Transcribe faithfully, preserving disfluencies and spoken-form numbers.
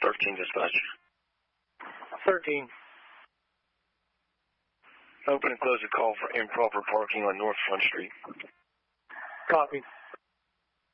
thirteen dispatch. thirteen. Open and close the call for improper parking on North Front Street. Copy.